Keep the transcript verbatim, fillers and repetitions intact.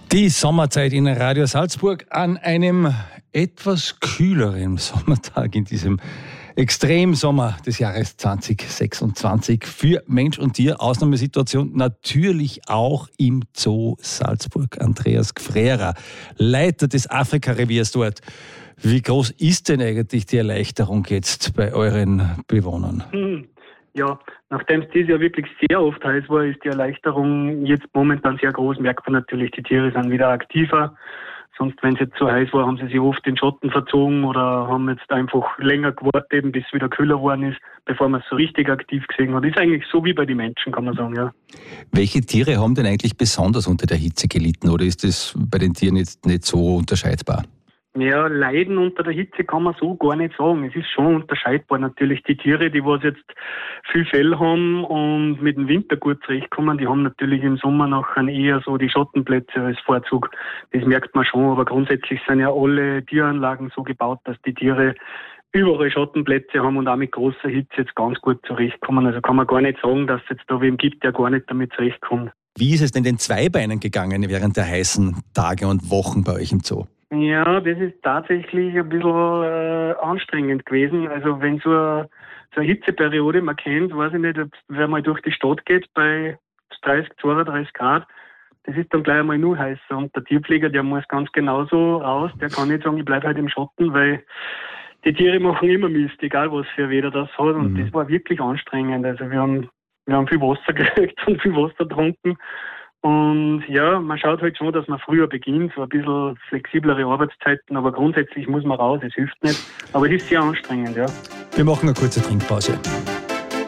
Die Sommerzeit in Radio Salzburg an einem etwas kühleren Sommertag in diesem Extremsommer des Jahres zwanzig sechsundzwanzig. Für Mensch und Tier Ausnahmesituation natürlich auch im Zoo Salzburg. Andreas Gfrera, Leiter des Afrika-Reviers dort. Wie groß ist denn eigentlich die Erleichterung jetzt bei euren Bewohnern? Hm. Ja, nachdem es dieses Jahr wirklich sehr oft heiß war, ist die Erleichterung jetzt momentan sehr groß. Merkt man natürlich, die Tiere sind wieder aktiver. Sonst, wenn es jetzt so heiß war, haben sie sich oft in Schatten verzogen oder haben jetzt einfach länger gewartet, eben, bis es wieder kühler geworden ist, bevor man es so richtig aktiv gesehen hat. Ist eigentlich so wie bei den Menschen, kann man sagen, ja. Welche Tiere haben denn eigentlich besonders unter der Hitze gelitten oder ist das bei den Tieren jetzt nicht so unterscheidbar? Ja, Leiden unter der Hitze kann man so gar nicht sagen. Es ist schon unterscheidbar. Natürlich die Tiere, die was jetzt viel Fell haben und mit dem Winter gut zurechtkommen, die haben natürlich im Sommer nachher eher so die Schattenplätze als Vorzug. Das merkt man schon, aber grundsätzlich sind ja alle Tieranlagen so gebaut, dass die Tiere überall Schattenplätze haben und auch mit großer Hitze jetzt ganz gut zurechtkommen. Also kann man gar nicht sagen, dass es jetzt da wem gibt, der gar nicht damit zurechtkommt. Wie ist es denn den Zweibeinen gegangen während der heißen Tage und Wochen bei euch im Zoo? Ja, das ist tatsächlich ein bisschen äh, anstrengend gewesen. Also wenn so eine, so eine Hitzeperiode man kennt, weiß ich nicht, ob, wenn man durch die Stadt geht bei dreißig, zweiunddreißig Grad, das ist dann gleich einmal nur heißer. Und der Tierpfleger, der muss ganz genauso raus, der kann nicht sagen, ich bleibe halt im Schatten, weil die Tiere machen immer Mist, egal was für Wetter das hat. Und mhm. das war wirklich anstrengend. Also wir haben, wir haben viel Wasser gekriegt und viel Wasser getrunken. Und ja, man schaut halt schon, dass man früher beginnt, so ein bisschen flexiblere Arbeitszeiten, aber grundsätzlich muss man raus, es hilft nicht. Aber es ist sehr anstrengend, ja. Wir machen eine kurze Trinkpause.